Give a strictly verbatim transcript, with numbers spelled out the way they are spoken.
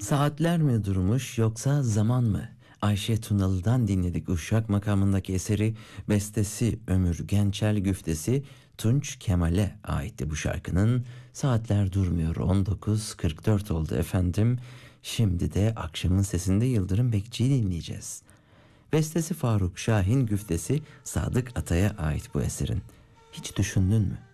Saatler mi durmuş yoksa zaman mı? Ayşe Tunalı'dan dinledik Uşak makamındaki eseri, bestesi Ömür Gençel, güftesi Tunç Kemal'e aitti bu şarkının. Saatler durmuyor, on dokuz kırk dört oldu efendim. Şimdi de Akşamın Sesinde Yıldırım Bekçi'yi dinleyeceğiz. Bestesi Faruk Şahin, güftesi Sadık Atay'a ait bu eserin. Hiç düşündün mü?